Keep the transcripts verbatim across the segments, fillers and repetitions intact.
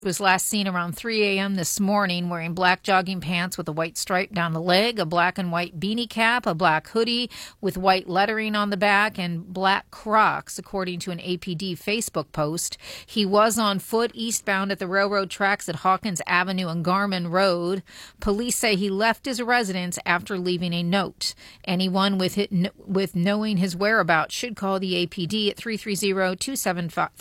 Was last seen around three a.m. this morning wearing black jogging pants with a white stripe down the leg, a black and white beanie cap, a black hoodie with white lettering on the back, and black Crocs, according to an A P D Facebook post. He was on foot eastbound at the railroad tracks at Hawkins Avenue and Garman Road. Police say he left his residence after leaving a note. Anyone with it, with knowing his whereabouts should call the A P D at three three zero, two seven five,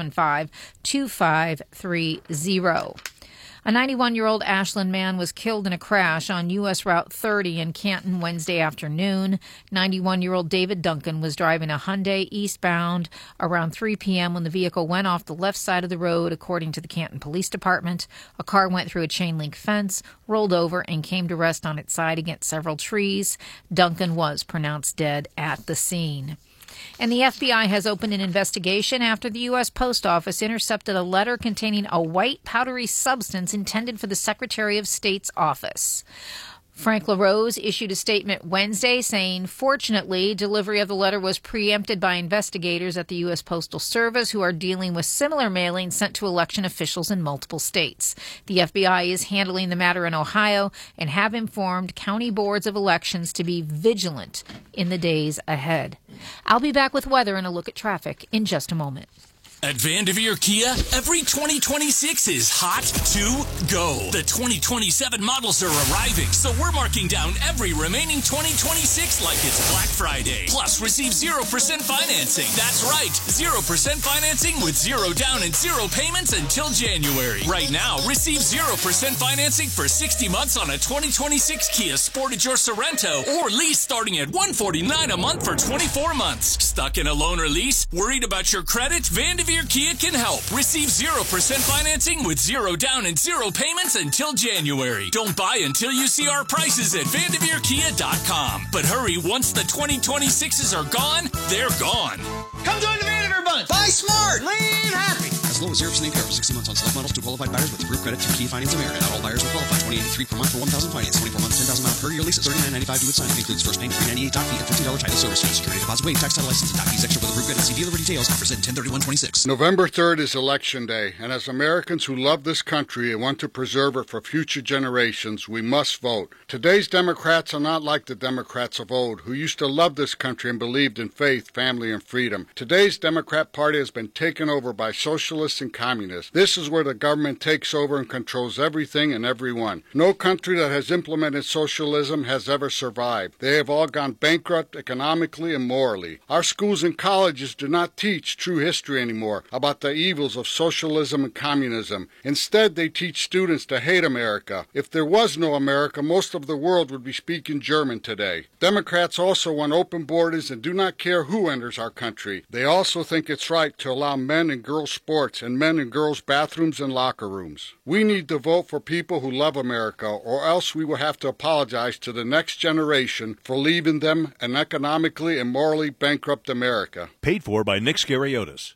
two five three zero. A ninety-one-year-old Ashland man was killed in a crash on U S Route thirty in Canton Wednesday afternoon. ninety-one-year-old David Duncan was driving a Hyundai eastbound around three p.m. when the vehicle went off the left side of the road, according to the Canton Police Department. A car went through a chain-link fence, rolled over, and came to rest on its side against several trees. Duncan was pronounced dead at the scene. And the F B I has opened an investigation after the U S Post Office intercepted a letter containing a white powdery substance intended for the Secretary of State's office. Frank LaRose issued a statement Wednesday saying, fortunately, delivery of the letter was preempted by investigators at the U S Postal Service who are dealing with similar mailings sent to election officials in multiple states. The F B I is handling the matter in Ohio and have informed county boards of elections to be vigilant in the days ahead. I'll be back with weather and a look at traffic in just a moment. At Vanderveer Kia, every twenty twenty-six is hot to go. The twenty twenty-seven models are arriving, so we're marking down every remaining twenty twenty-six like it's Black Friday. Plus, receive zero percent financing. That's right, zero percent financing with zero down and zero payments until January. Right now, receive zero percent financing for sixty months on a twenty twenty-six Kia Sportage or Sorento, or lease starting at one hundred forty-nine dollars a month for twenty-four months. Stuck in a loan or lease? Worried about your credit? Vanderveer Kia can help. Receive zero percent financing with zero down and zero payments until January. Don't buy until you see our prices at vanderveer kia dot com. But hurry, once the twenty twenty-sixes are gone, they're gone. Come join the Vanderveer Bunch. Buy smart. Lean happy. As low as zero percent A P R for sixty months on select models to qualified buyers with approved credit through Kia Finance America. Not all buyers will qualify. twenty eighty-three per month for one thousand finance. twenty-four months, ten thousand miles per year lease at thirty-nine ninety-five due at signing. Includes first payment, three ninety-eight doc fee, and fifteen dollars title service fee. Security deposit waived. Tax title license and doc fees extra with approved credit. See dealer for details. Offers in ten thirty-one twenty-six. November third is Election Day, and as Americans who love this country and want to preserve it for future generations, we must vote. Today's Democrats are not like the Democrats of old, who used to love this country and believed in faith, family, and freedom. Today's Democrat Party has been taken over by socialists and communists. This is where the government takes over and controls everything and everyone. No country that has implemented socialism has ever survived. They have all gone bankrupt economically and morally. Our schools and colleges do not teach true history anymore about the evils of socialism and communism. Instead, they teach students to hate America. If there was no America, most of the world would be speaking German today. Democrats also want open borders and do not care who enters our country. They also think it's right to allow men and girls sports and men and girls bathrooms and locker rooms. We need to vote for people who love America, or else we will have to apologize to the next generation for leaving them an economically and morally bankrupt America. Paid for by Nick Scariotis.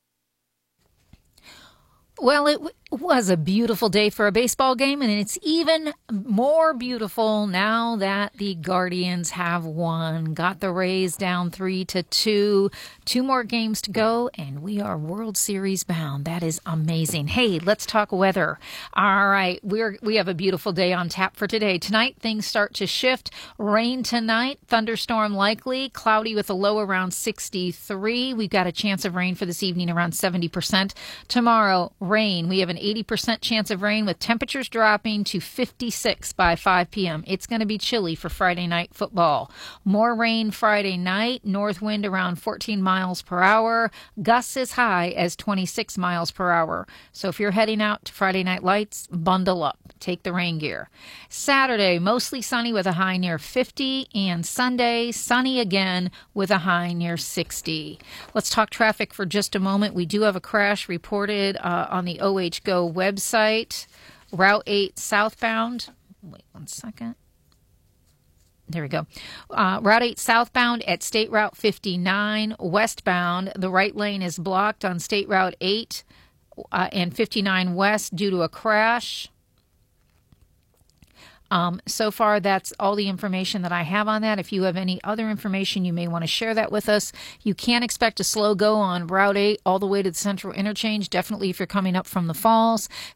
Well, it w- was a beautiful day for a baseball game, and it's even more beautiful now that the Guardians have won. Got the Rays down three to two. Two more games to go, and we are World Series bound. That is amazing. Hey, let's talk weather. All right, we're we have a beautiful day on tap for today. Tonight, things start to shift. Rain tonight, thunderstorm likely, cloudy with a low around sixty-three. We've got a chance of rain for this evening around seventy percent. Tomorrow, rain. We have an eighty percent chance of rain with temperatures dropping to fifty-six by five p.m. It's going to be chilly for Friday night football. More rain Friday night, north wind around fourteen miles per hour, gusts as high as twenty-six miles per hour. So if you're heading out to Friday night lights, bundle up. Take the rain gear. Saturday, mostly sunny with a high near fifty, and Sunday, sunny again with a high near sixty. Let's talk traffic for just a moment. We do have a crash reported uh, on the O H Go website. Route eight southbound. Wait one second. There we go. Uh, Route eight southbound at State Route fifty-nine. Westbound, the right lane is blocked on State Route eight uh, and fifty-nine west due to a crash. Um, so far, that's all the information that I have on that. If you have any other information, you may want to share that with us. You can expect a slow go on Route eight all the way to the Central Interchange, definitely if you're coming up from the Falls.